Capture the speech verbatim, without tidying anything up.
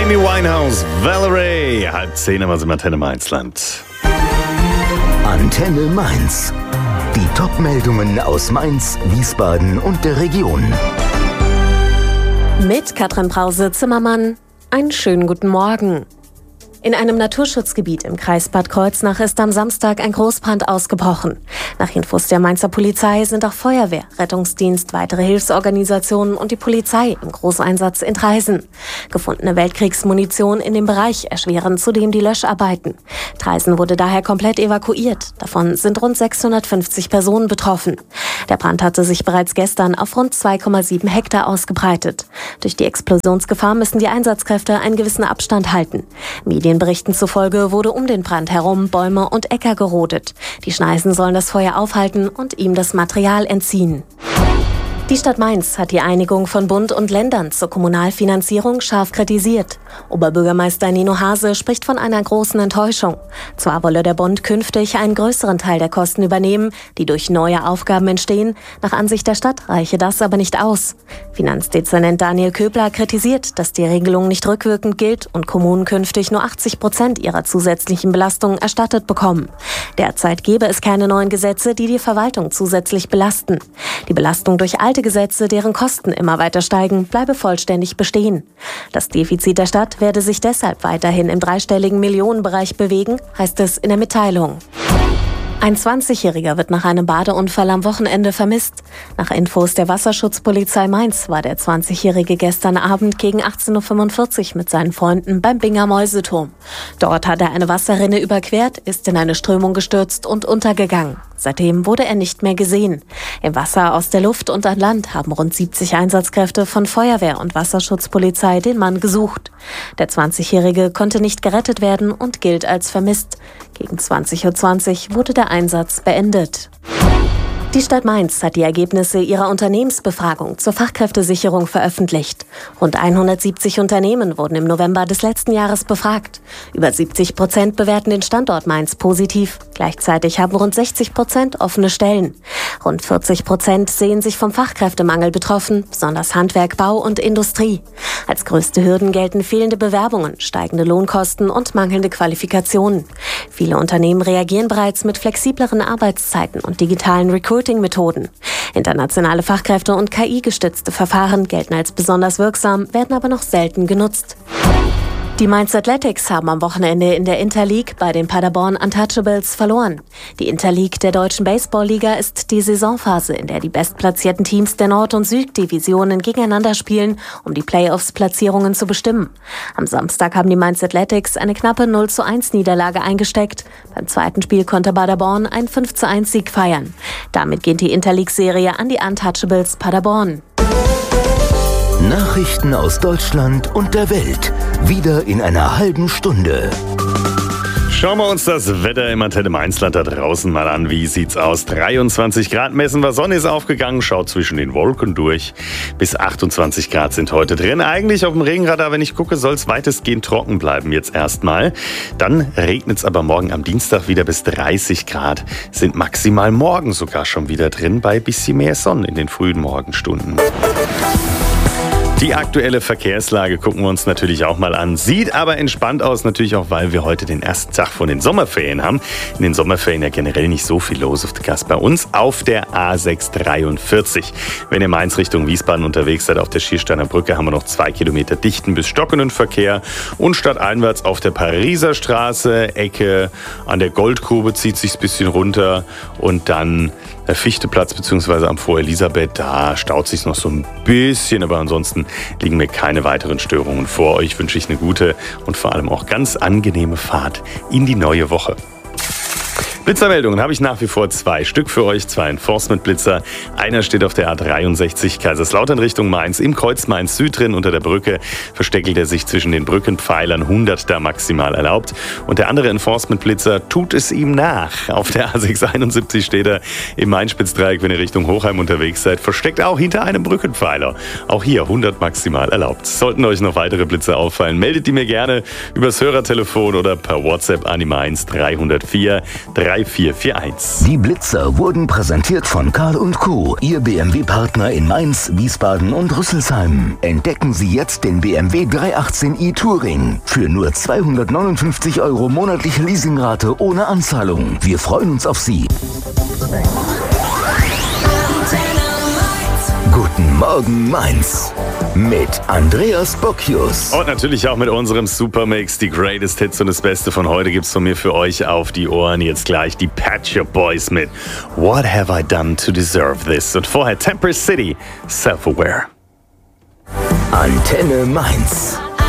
Amy Winehouse, Valerie. Halb zehn, aber sind wir Antenne Mainzland. Antenne Mainz. Die Top-Meldungen aus Mainz, Wiesbaden und der Region. Mit Katrin Brause-Zimmermann. Einen schönen guten Morgen. In einem Naturschutzgebiet im Kreis Bad Kreuznach ist am Samstag ein Großbrand ausgebrochen. Nach Infos der Mainzer Polizei sind auch Feuerwehr, Rettungsdienst, weitere Hilfsorganisationen und die Polizei im Großeinsatz in Traisen. Gefundene Weltkriegsmunition in dem Bereich erschweren zudem die Löscharbeiten. Traisen wurde daher komplett evakuiert. Davon sind rund sechshundertfünfzig Personen betroffen. Der Brand hatte sich bereits gestern auf rund zwei Komma sieben Hektar ausgebreitet. Durch die Explosionsgefahr müssen die Einsatzkräfte einen gewissen Abstand halten. Medienberichten zufolge wurde um den Brand herum Bäume und Äcker gerodet. Die Schneisen sollen das Feuer aufhalten und ihm das Material entziehen. Die Stadt Mainz hat die Einigung von Bund und Ländern zur Kommunalfinanzierung scharf kritisiert. Oberbürgermeister Nino Hase spricht von einer großen Enttäuschung. Zwar wolle der Bund künftig einen größeren Teil der Kosten übernehmen, die durch neue Aufgaben entstehen. Nach Ansicht der Stadt reiche das aber nicht aus. Finanzdezernent Daniel Köbler kritisiert, dass die Regelung nicht rückwirkend gilt und Kommunen künftig nur achtzig Prozent ihrer zusätzlichen Belastungen erstattet bekommen. Derzeit gebe es keine neuen Gesetze, die die Verwaltung zusätzlich belasten. Die Belastung durch alte Gesetze, deren Kosten immer weiter steigen, bleibe vollständig bestehen. Das Defizit der Stadt werde sich deshalb weiterhin im dreistelligen Millionenbereich bewegen, heißt es in der Mitteilung. Ein zwanzigjähriger wird nach einem Badeunfall am Wochenende vermisst. Nach Infos der Wasserschutzpolizei Mainz war der zwanzigjährige gestern Abend gegen achtzehn Uhr fünfundvierzig mit seinen Freunden beim Binger Mäuseturm. Dort hat er eine Wasserrinne überquert, ist in eine Strömung gestürzt und untergegangen. Seitdem wurde er nicht mehr gesehen. Im Wasser, aus der Luft und an Land haben rund siebzig Einsatzkräfte von Feuerwehr und Wasserschutzpolizei den Mann gesucht. Der zwanzigjährige konnte nicht gerettet werden und gilt als vermisst. Gegen zwanzig Uhr zwanzig wurde der Einsatz beendet. Die Stadt Mainz hat die Ergebnisse ihrer Unternehmensbefragung zur Fachkräftesicherung veröffentlicht. Rund hundertsiebzig Unternehmen wurden im November des letzten Jahres befragt. Über siebzig Prozent bewerten den Standort Mainz positiv. Gleichzeitig haben rund sechzig Prozent offene Stellen. Rund vierzig Prozent sehen sich vom Fachkräftemangel betroffen, besonders Handwerk, Bau und Industrie. Als größte Hürden gelten fehlende Bewerbungen, steigende Lohnkosten und mangelnde Qualifikationen. Viele Unternehmen reagieren bereits mit flexibleren Arbeitszeiten und digitalen Recruiting-Methoden. Internationale Fachkräfte und K I-gestützte Verfahren gelten als besonders wirksam, werden aber noch selten genutzt. Die Mainz Athletics haben am Wochenende in der Interleague bei den Paderborn Untouchables verloren. Die Interleague der Deutschen Baseball-Liga ist die Saisonphase, in der die bestplatzierten Teams der Nord- und Süddivisionen gegeneinander spielen, um die Playoffs-Platzierungen zu bestimmen. Am Samstag haben die Mainz Athletics eine knappe null zu eins Niederlage eingesteckt. Beim zweiten Spiel konnte Paderborn einen fünf zu eins Sieg feiern. Damit geht die Interleague-Serie an die Untouchables Paderborn. Nachrichten aus Deutschland und der Welt. Wieder in einer halben Stunde. Schauen wir uns das Wetter im Antenne Mainzland da draußen mal an. Wie sieht's aus? dreiundzwanzig Grad messen wir, Sonne ist aufgegangen, schaut zwischen den Wolken durch. Bis achtundzwanzig Grad sind heute drin. Eigentlich auf dem Regenradar, wenn ich gucke, soll es weitestgehend trocken bleiben jetzt erstmal. Dann regnet es aber morgen am Dienstag wieder bis dreißig Grad. Sind maximal morgen sogar schon wieder drin, bei bisschen mehr Sonne in den frühen Morgenstunden. Die aktuelle Verkehrslage gucken wir uns natürlich auch mal an. Sieht aber entspannt aus, natürlich auch, weil wir heute den ersten Tag von den Sommerferien haben. In den Sommerferien ja generell nicht so viel los auf der Gas bei uns auf der A sechs dreiundvierzig. Wenn ihr Mainz Richtung Wiesbaden unterwegs seid, auf der Schiersteiner Brücke haben wir noch zwei Kilometer dichten bis stockenden Verkehr. Und stadteinwärts auf der Pariser Straße, Ecke an der Goldgrube zieht sich's ein bisschen runter. Und dann der Fichteplatz bzw. am Vor Elisabeth, da staut sich noch so ein bisschen, aber ansonsten liegen mir keine weiteren Störungen vor. Euch wünsche ich eine gute und vor allem auch ganz angenehme Fahrt in die neue Woche. Blitzermeldungen habe ich nach wie vor zwei Stück für euch, zwei Enforcement-Blitzer. Einer steht auf der A dreiundsechzig Kaiserslautern Richtung Mainz, im Kreuz Mainz Süd drin unter der Brücke. Versteckelt er sich zwischen den Brückenpfeilern, hundert da maximal erlaubt. Und der andere Enforcement-Blitzer tut es ihm nach. Auf der A sechs einundsiebzig steht er im Main-Spitzdreieck, wenn ihr Richtung Hochheim unterwegs seid, versteckt auch hinter einem Brückenpfeiler. Auch hier hundert maximal erlaubt. Sollten euch noch weitere Blitzer auffallen, meldet die mir gerne übers Hörertelefon oder per WhatsApp an die Mainz drei null vier drei drei vier vier eins. Die Blitzer wurden präsentiert von Karl und Co., Ihr B M W-Partner in Mainz, Wiesbaden und Rüsselsheim. Entdecken Sie jetzt den B M W dreihundertachtzehn i Touring für nur zweihundertneunundfünfzig Euro monatliche Leasingrate ohne Anzahlung. Wir freuen uns auf Sie. Guten Morgen Mainz mit Andreas Bocchius. Und natürlich auch mit unserem Supermix. Die Greatest Hits und das Beste von heute gibt's von mir für euch auf die Ohren. Jetzt gleich die Pet Shop Boys mit What Have I Done to Deserve This? Und vorher Temper City, Self-Aware. Antenne Mainz.